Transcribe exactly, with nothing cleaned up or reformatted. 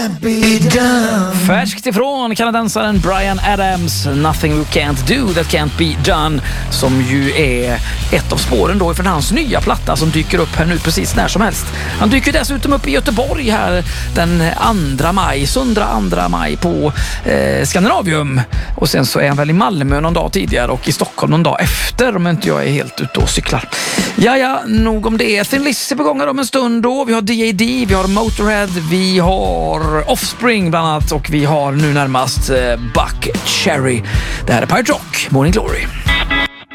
Färskt ifrån kanadensaren Bryan Adams, Nothing We Can't Do That Can't Be Done, som ju är ett av spåren då för hans nya platta som dyker upp här nu precis när som helst. Han dyker dessutom upp i Göteborg här den andra maj, söndag andra maj på eh, Skandinavium, och sen så är han väl i Malmö någon dag tidigare och i Stockholm någon dag efter, om inte jag är helt ute och cyklar. Ja, ja, nog om det. Thin Lizzy på gång om en stund då. Vi har D A D, vi har Motorhead, vi har Offspring bland annat, och vi har nu närmast uh, Buck Cherry. Det här är Pirate Rock, Morning Glory.